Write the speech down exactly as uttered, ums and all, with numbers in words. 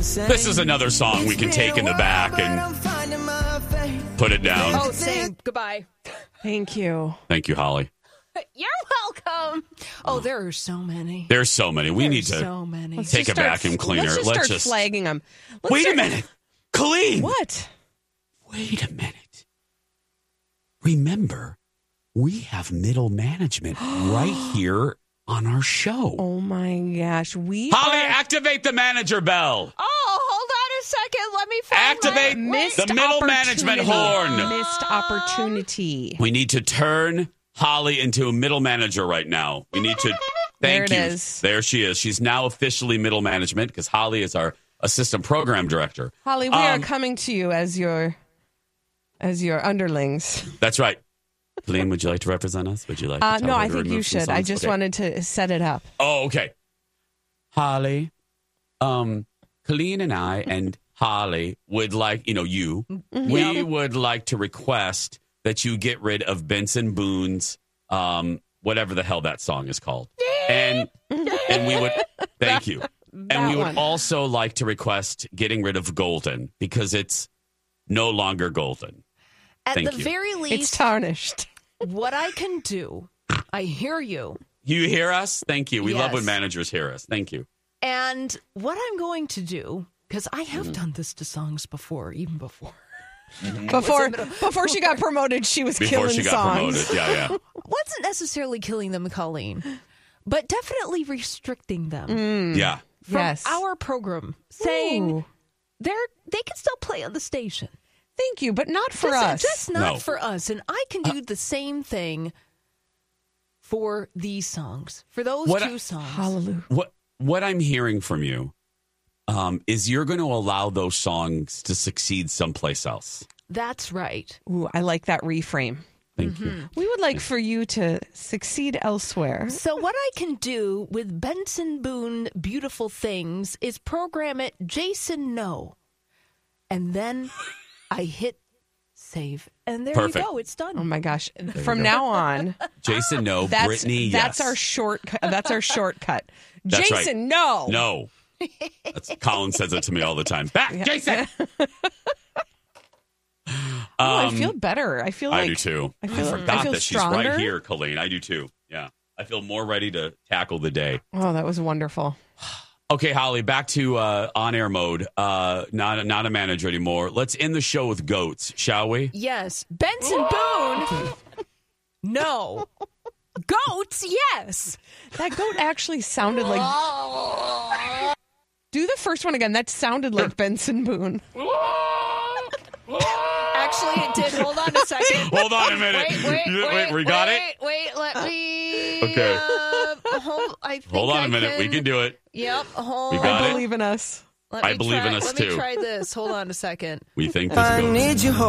This is another song we can take in the back and put it down. Oh, same. Goodbye. Thank you. Thank you, Holly. You're welcome. Oh, there are so many. There's so many. We There's need to so many. Let's take just a start- vacuum cleaner. Let's just Let's start just flagging them. Let's wait start- a minute, Colleen. What? Wait a minute. Remember, we have middle management right here on our show. Oh my gosh, we Holly, are activate the manager bell. Oh, hold on a second. Let me find Activate my- missed the middle management opportunity. horn. Missed opportunity. We need to turn Holly into a middle manager right now. We need to. Thank There it you. is. There she is. She's now officially middle management because Holly is our assistant program director. Holly, we Um, are coming to you as your as your underlings. That's right. Colleen, would you like to represent us? Would you like? To Uh, tell no, her I to think you remove some should. I songs? just Okay. wanted to set it up. Oh, okay. Holly, um, Colleen and I and Holly would like, you know, you, we would like to request that you get rid of Benson Boone's, um, whatever the hell that song is called. And, and we would, thank you. And That we would one. also like to request getting rid of Golden because it's no longer golden. At Thank the you. very It's least, tarnished. what I can do, I hear you. You hear us? Thank you. We love when Yes. managers hear us. Thank you. And what I'm going to do, because I have Mm-hmm. done this to songs before, even before. Before before she got promoted, she was Before killing she got songs. promoted. Yeah, yeah. Wasn't necessarily killing them, Colleen, but definitely restricting them Yeah. from Yes. our program, saying Ooh. they're they can still play on the station. Thank you, but not for just, us. just not No. Uh, for us. And I can do the same thing for these songs, for those What two I- songs. Hallelujah. What what I'm hearing from you um, is you're going to allow those songs to succeed someplace else. That's right. Ooh, I like that reframe. Thank Mm-hmm. you. We would like for you to succeed elsewhere. So what I can do with Benson Boone Beautiful Things is program it Jason No. And then I hit save. And there Perfect. you go. It's done. Oh my gosh! From now on, Jason, no. that's Brittany, that's yes. our shortcut. That's our shortcut. That's right. Jason, no, No. That's, Colin says it to me all the time. Back, Jason. Oh, I Um, feel better. I feel like I do too. I, I feel- forgot I feel that she's stronger. right here, Colleen. I do too. Yeah. I feel more ready to tackle the day. Oh, that was wonderful. Okay, Holly, back to uh, on-air mode. Uh, not, not a manager anymore. Let's end the show with goats, shall we? Yes. Benson Boone. No. Goats, yes. That goat actually sounded like. Do the first one again. That sounded like Benson Boone. Actually, it did. Hold on a second. Hold on a minute. Wait, wait, You- wait, we got wait, it? Wait, let me. Okay. Uh, hold, I think Hold on I a minute. We can do it. Yep. Hold. We got I it. believe in us. Let I me believe try, in us, let too. me try this. Hold on a second. We think this goes. need you home.